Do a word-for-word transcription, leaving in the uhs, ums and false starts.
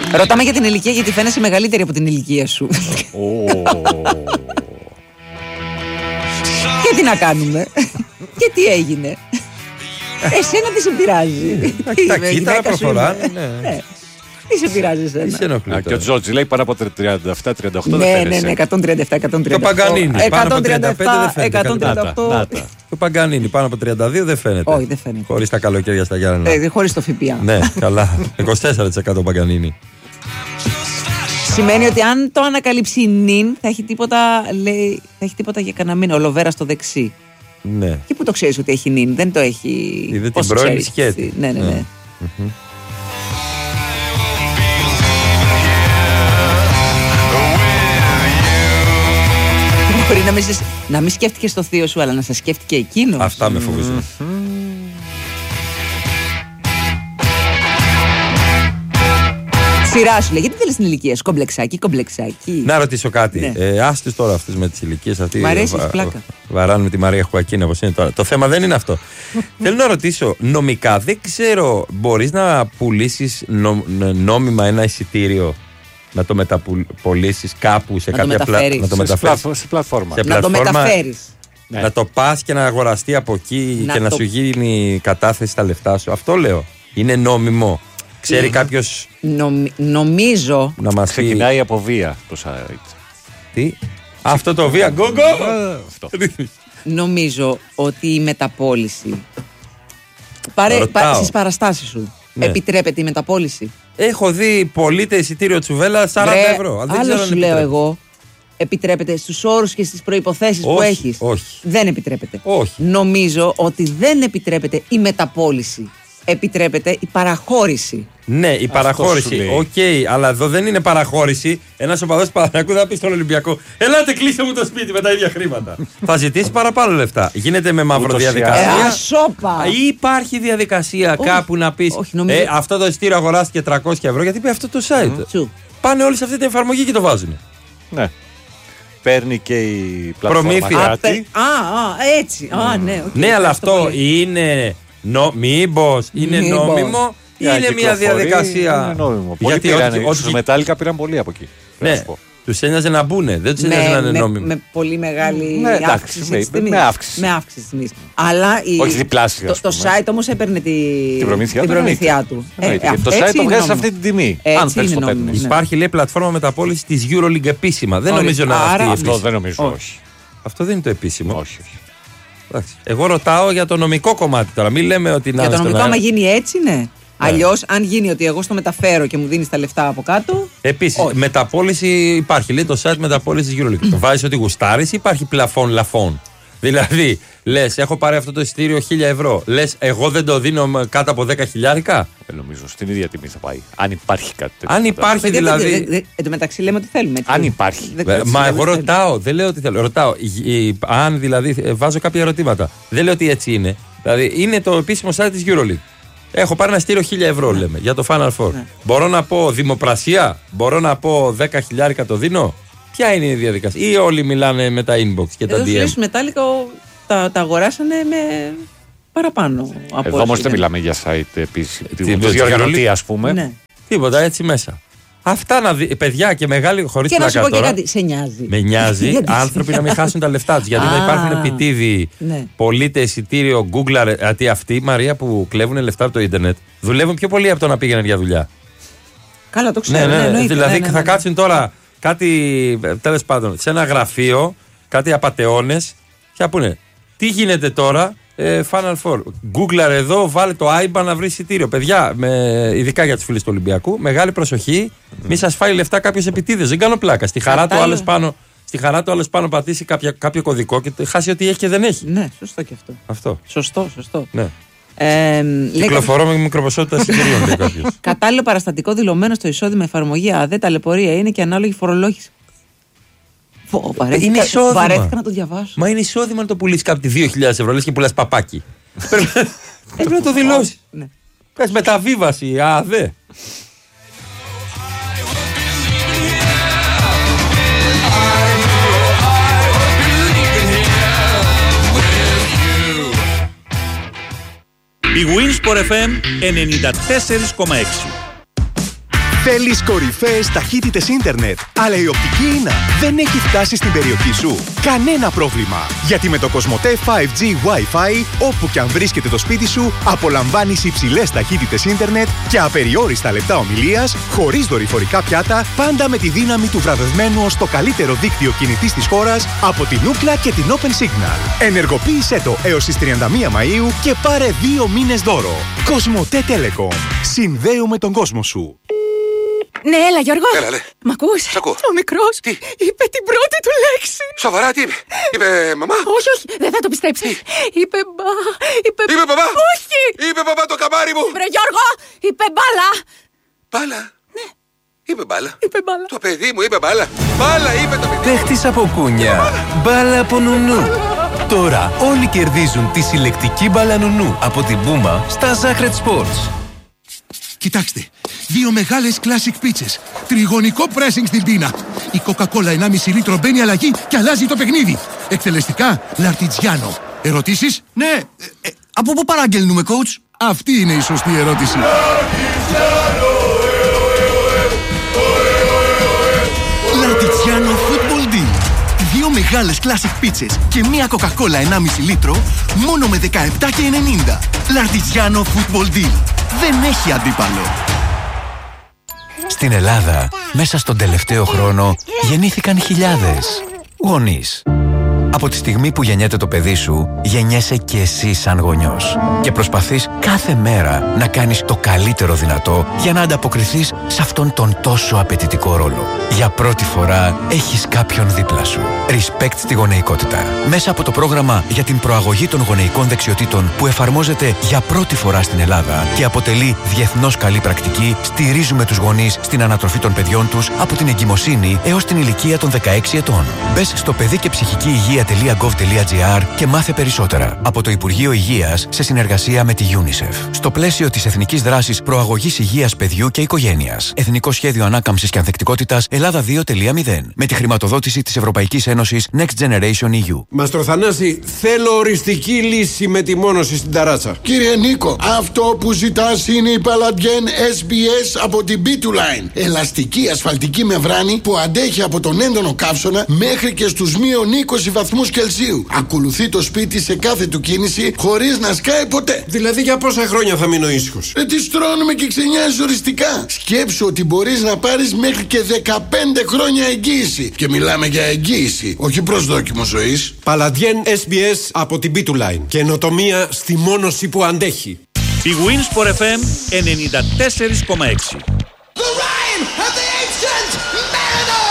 Ρωτάμε για την ηλικία γιατί φαίνεσαι μεγαλύτερη από την ηλικία σου. Και τι να κάνουμε. Και τι έγινε. Εσένα τι σε πειράζει. Τα κύτταρα προχωράνε. Τι σε πειράζει εσένα. Και ο Τζόρτζι λέει πάνω από τριάντα επτά τριάντα οκτώ. Ναι, ναι, ναι, εκατόν τριάντα επτά εκατόν τριάντα οκτώ. Το Παγκανίνι πάνω από τριάντα πέντε δεν φαίνεται. εκατόν τριάντα οκτώ. Το Παγκανίνι πάνω από τριάντα δύο δεν φαίνεται. Όχι, δεν φαίνεται. Χωρίς τα καλοκαίρια στα Γιάννενα. Χωρίς το ΦΠΑ. Ναι, καλά. είκοσι τέσσερα τοις εκατό Παγκανίνι. Σημαίνει ότι αν το ανακαλύψει η νυν θα έχει τίποτα, λέει, θα έχει τίποτα για κανένα μήνα. Ολοβέρα στο δεξί. Ναι. Και πού το ξέρεις ότι έχει νυν, δεν το έχει. Είδε την πρώην σκέτη. Ναι, ναι, ναι. Mm-hmm. Μπορεί να μην, να μην σκέφτηκες το θείο σου, αλλά να σε σκέφτηκε εκείνος. Αυτά με φοβίζουν. Mm-hmm. Σειρά σου λέει, γιατί θέλεις την ηλικία σου, κομπλεξάκι, κομπλεξάκι. Να ρωτήσω κάτι. Ναι. Ε, άστες τώρα αυτές με τις ηλικίες αυτοί. Μ' αρέσει, βα, πλάκα. Βαράνε τη Μαρία Χουακίνα όπως είναι τώρα. Το θέμα δεν είναι αυτό. Θέλω να ρωτήσω, νομικά δεν ξέρω, μπορείς να πουλήσεις νο, νόμιμα ένα εισιτήριο, να το μεταπολίσεις κάπου σε να κάποια πλατφόρμα. Να το μεταφέρεις σε πλατφόρμα. Σε να το μεταφέρεις. Ναι. Να το πας και να αγοραστεί από εκεί να και το... να σου γίνει κατάθεση στα λεφτά σου. Αυτό λέω. Είναι νόμιμο. Ξέρει κάποιος. Νομ, νομίζω. Να μας ξεκινάει πει... από βία το site. Τι? Αυτό το βία. Go, go! Νομίζω ότι η μεταπώληση. Παρέ, πα, στις παραστάσεις σου. Ναι. Επιτρέπεται η μεταπώληση. Έχω δει πωλείται εισιτήριο τσουβέλα σαράντα Βρε, ευρώ. Δεν άλλο σου λέω εγώ. Επιτρέπεται στους όρους και στις προϋποθέσεις που έχεις. Όχι. Δεν επιτρέπεται. Όχι. Νομίζω ότι δεν επιτρέπεται η μεταπώληση. Επιτρέπεται η παραχώρηση. Ναι, η παραχώρηση. Οκ, okay, αλλά εδώ δεν είναι παραχώρηση. Ένας οπαδός Παναθηναϊκού θα πει στον Ολυμπιακό: ελάτε, κλείστε μου το σπίτι με τα ίδια χρήματα. Θα ζητήσει παραπάνω λεφτά. Γίνεται με μαυροδιαδικασία. Ε, ασόπα. Ή υπάρχει διαδικασία όχι, κάπου να πει: νομίζω... ε, αυτό το εισιτήριο αγοράστηκε τριακόσια ευρώ, γιατί πει αυτό το site. Mm. Πάνε όλοι σε αυτή την εφαρμογή και το βάζουν. Ναι. Παίρνει και η πλατφόρμα προμήθεια. κάτι. Α, α, έτσι. Α, ναι, okay, ναι, αλλά αυτό πολύ. είναι. Νο, μήπως είναι μήπως. νόμιμο ή για είναι μια διαδικασία. Είναι νόμιμο. Γιατί πήραν, όχι, στους Μετάλλικα πήραν πολύ από εκεί. Ναι, τους ένοιαζε να μπουνε, δεν τους ένοιαζε να είναι νόμιμο. Με πολύ μεγάλη ναι, εντάξει, αύξηση με, της τιμής. με αύξηση. Με αύξηση της τιμής. Αλλά η, όχι διπλάσια. Το, το site όμως έπαιρνε τη, την προμήθεια, την προμήθειά του. Ε, ε, το site το βγάζει σε αυτή την τιμή. Έτσι αν θέλεις το παίρνεις. Υπάρχει λέει πλατφόρμα μεταπώλησης της EuroLeague επίσημα. Δεν νομίζω να αυτή η αυτό δεν νομίζω, όχι. Αυτό δεν είναι το επίσημο. Όχι, όχι. Εγώ ρωτάω για το νομικό κομμάτι τώρα. Μην λέμε ότι να. Για το νομικό, άμα γίνει έτσι, ναι. Ναι. Αλλιώς, αν γίνει ότι εγώ στο μεταφέρω και μου δίνεις τα λεφτά από κάτω. Επίσης, μεταπώληση υπάρχει. Λέει το site μεταπώλησης EuroLeague. Βάζεις ότι γουστάρεις ή υπάρχει πλαφόν λαφών. Δηλαδή, λες, έχω πάρει αυτό το εισιτήριο χίλια ευρώ. Λες, εγώ δεν το δίνω κάτω από δέκα χιλιάρικα. Δεν νομίζω, στην ίδια τιμή θα πάει. Αν υπάρχει κάτι τέτοιο. Αν υπάρχει Παιδιά, δηλαδή. Δε, δε, δε, εν τω μεταξύ λέμε ότι θέλουμε. Έτσι. Αν υπάρχει. Δε, Μα, μα εγώ θέλουμε. ρωτάω, δεν λέω ότι θέλω. Ρωτάω, αν δηλαδή βάζω κάποια ερωτήματα. Δεν λέω ότι έτσι είναι. Δηλαδή, είναι το επίσημο site της EuroLeague. Έχω πάρει ένα εισιτήριο χίλια ευρώ, ναι. λέμε, για το Final Four. Ναι. Μπορώ να πω δημοπρασία, μπορώ να πω δέκα χιλιάρικα το δίνω. Ποια είναι η διαδικασία, ή όλοι μιλάνε με τα inbox και εδώ τα ντι εμ. Εδώ Μετάλλικα τα, τα αγοράσανε με παραπάνω από εδώ όμως δεν μιλάμε για site επίσης. Του διοργανωτή, ας πούμε. Ναι. Τίποτα, έτσι μέσα. Αυτά να δει, παιδιά και μεγάλοι χωρίς πλάκα τώρα. Και να σου πω και κάτι, σε νοιάζει. Με νοιάζει άνθρωποι να μην χάσουν τα λεφτά τους. Γιατί να υπάρχουν επιτίδοι, ναι. πωλείται εισιτήριο, Google, γιατί αυτοί οι Μαρία που κλέβουν λεφτά από το ίντερνετ δουλεύουν πιο πολύ από το να πήγαιναν για δουλειά. Καλά, το ξέρω. Ναι, ναι, ναι, δηλαδή ναι, ναι, ναι. θα κάτσουν τώρα κάτι, τέλος πάντων, σε ένα γραφείο, κάτι απατεώνες και θα πούνε τι γίνεται τώρα. Ε, Final Four. Google εδώ, βάλε το άι μπι έι εν να βρει εισιτήριο. Παιδιά, με, ειδικά για τους φίλους του Ολυμπιακού, μεγάλη προσοχή. Mm. Μη σας φάει λεφτά κάποιος επιτίδες. Δεν κάνω πλάκα. Στη χαρά του άλλος πάνω, στη χαρά του άλλος πάνω πατήσει κάποια, κάποιο κωδικό και χάσει ό,τι έχει και δεν έχει. Ναι, σωστό και αυτό. αυτό. Σωστό, σωστό. Ναι. Ε, Κυκλοφορώ λέει... με μικροποσότητα εισιτηρίων, λέει κάποιος. Κατάλληλο παραστατικό δηλωμένο στο εισόδημα εφαρμογή ΑΔΕ, ταλαιπωρία είναι και ανάλογη φορολόγηση. Φω, βαρέθηκα, είναι εισόδημα. Βαρέθηκα να το διαβάσω. Μα είναι εισόδημα να το πουλήσει κάτι δύο χιλιάδες ευρώ, λες και πουλάς παπάκι. Πρέπει να το δηλώσει. Ναι. Πες μεταβίβαση, ΑΔΕ. Η Winsport εφ εμ ενενήντα τέσσερα κόμμα έξι. Θέλεις κορυφαίες ταχύτητες ίντερνετ, αλλά η οπτική ίνα δεν έχει φτάσει στην περιοχή σου? Κανένα πρόβλημα, γιατί με το Κοσμοτέ φάιβ τζι Wi-Fi, όπου και αν βρίσκεται το σπίτι σου, απολαμβάνεις υψηλές ταχύτητες ίντερνετ και απεριόριστα λεπτά ομιλίας, χωρίς δορυφορικά πιάτα, πάντα με τη δύναμη του βραβευμένου ως το καλύτερο δίκτυο κινητής της χώρας από την Ookla και την Open Signal. Ενεργοποίησέ το έως τις τριάντα μία Μαΐου και πάρε δύο μήνες δώρο. Κοσμοτέ Telecom. Συνδέουμε τον κόσμο σου. Ναι, έλα Γιώργο. Έλα, λέ. Μ' ακούς? Σ' ακούω. Ο μικρός Τι? είπε την πρώτη του λέξη. Σοβαρά, τι είπε? Είπε μαμά? Όχι, όχι, δεν θα το πιστέψει. Είπε μπα, είπε... Είπε μπαμπά? Όχι. Είπε μπαμπά το καμάρι μου. Βρε Γιώργο, είπε μπάλα. Μπάλα? Ναι. Είπε μπάλα. Είπε μπάλα. Το παιδί μου είπε μπάλα. Μπάλα είπε το παιδί. Παίχτης από κούνια, μπάλα από νουνού. Τώρα όλοι κερδίζουν τη συλλεκτική μπάλα νουνού από την Puma στα Zacred Sports. Κοιτάξτε, δύο μεγάλες classic πίτσες. Τριγωνικό pressing στην πίνα. Η Coca-Cola ενάμιση λίτρο μπαίνει αλλαγή και αλλάζει το παιχνίδι. Εκτελεστικά, Λαρτιτζιάνο. Ερωτήσεις? Ναι. Ε, ε, από πού παραγγέλνουμε, coach? Αυτή είναι η σωστή ερώτηση. Λαρτιτζιάνο Football Deal. Δύο μεγάλες classic πίτσες και μία Coca-Cola ενάμιση λίτρο μόνο με δεκαεπτά και ενενήντα. Λαρτιτζιάνο Football Deal. Δεν έχει αντίπαλο. Στην Ελλάδα, μέσα στον τελευταίο χρόνο, γεννήθηκαν χιλιάδες γονείς. Από τη στιγμή που γεννιέται το παιδί σου, γεννιέσαι και εσύ σαν γονιός. Και προσπαθείς κάθε μέρα να κάνεις το καλύτερο δυνατό για να ανταποκριθείς σε αυτόν τον τόσο απαιτητικό ρόλο. Για πρώτη φορά έχεις κάποιον δίπλα σου. Respect στη γονεϊκότητα. Μέσα από το πρόγραμμα για την προαγωγή των γονεϊκών δεξιοτήτων που εφαρμόζεται για πρώτη φορά στην Ελλάδα και αποτελεί διεθνώς καλή πρακτική, στηρίζουμε τους γονείς στην ανατροφή των παιδιών τους από την εγκυμοσύνη έως την ηλικία των δεκαέξι ετών. Μπες στο παιδί και ψυχική υγεία.gov.gr και μάθε περισσότερα. Από το Υπουργείο Υγείας σε συνεργασία με τη UNICEF. Στο πλαίσιο της Εθνικής Δράσης Προαγωγής Υγείας Παιδιού και Οικογένειας. Εθνικό Σχέδιο Ανάκαμψης και Ανθεκτικότητας Ελλάδα δύο κόμμα μηδέν. Με τη χρηματοδότηση της Ευρωπαϊκής Ένωσης Next Generation ι γιου. Μαστρο Θανάση, θέλω οριστική λύση με τη μόνωση στην ταράτσα. Κύριε Νίκο, αυτό που ζητάς είναι η Palladian ες μπι ες από την μπι του Line. Ελαστική ασφαλτική μεμβράνη που αντέχει από τον έντονο καύσωνα μέχρι και στους μείον είκοσι βαθμούς Κελσίου. Ακολουθεί το σπίτι σε κάθε του κίνηση χωρίς να σκάει ποτέ. Δηλαδή για πόσα χρόνια θα μείνω ήσυχος? Ε, τη στρώνουμε και ξενιάζει οριστικά. Σκέψου ότι μπορείς να πάρεις μέχρι και δεκαπέντε χρόνια εγγύηση. Και μιλάμε για εγγύηση, όχι προσδόκιμο ζωής. Palladian ες μπι ες από την μπι του Line. Καινοτομία στη μόνωση που αντέχει. Η Winsport εφ εμ ενενήντα τέσσερα κόμμα έξι.